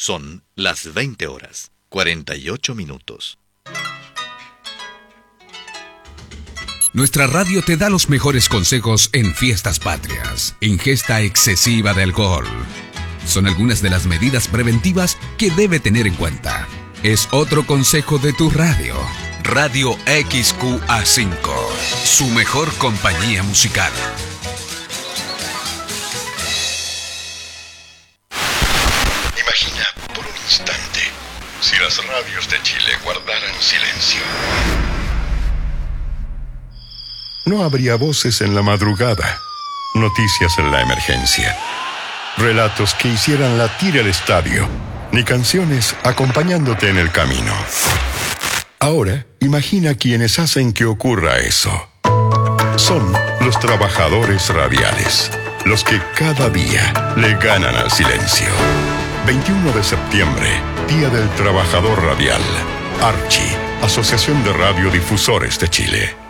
Son las 20 horas, 48 minutos. Nuestra radio te da los mejores consejos en fiestas patrias. Ingesta excesiva de alcohol. Son algunas de las medidas preventivas que debe tener en cuenta. Es otro consejo de tu radio. Radio XQA5, su mejor compañía musical. Imagina por un instante si las radios de Chile guardaran silencio. No habría voces en la madrugada, noticias en la emergencia, relatos que hicieran latir el estadio, ni canciones acompañándote en el camino. Ahora, imagina quienes hacen que ocurra eso. Son los trabajadores radiales, los que cada día le ganan al silencio. 21 de septiembre, Día del Trabajador Radial. Archi, Asociación de Radiodifusores de Chile.